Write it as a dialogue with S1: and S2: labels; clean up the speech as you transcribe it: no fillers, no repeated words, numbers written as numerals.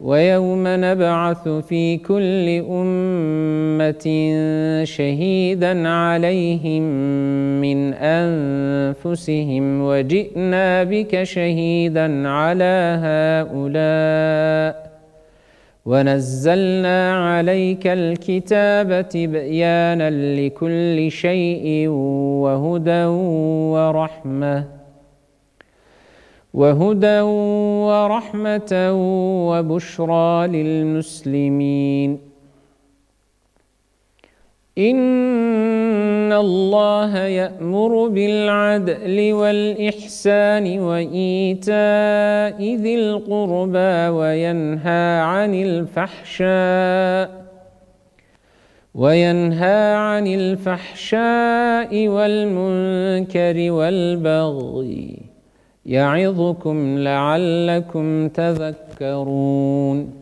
S1: ويوم نبعث في كل أمة شهيدا عليهم من أنفسهم وجئنا بك شهيدا على هؤلاء ونزلنا عليك الكتاب تبيانا لكل شيء وهدى ورحمة وبشرى للمسلمين. إن الله يأمر بالعدل والإحسان وإيتاء ذي القربى وينهى عن الفحشاء والمنكر والبغي يعظكم لعلكم تذكرون.